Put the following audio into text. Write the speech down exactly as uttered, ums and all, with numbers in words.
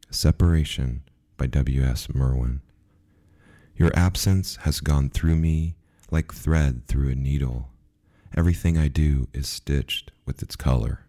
Separation by W S Merwin. Your absence has gone through me like thread through a needle. Everything I do is stitched with its color.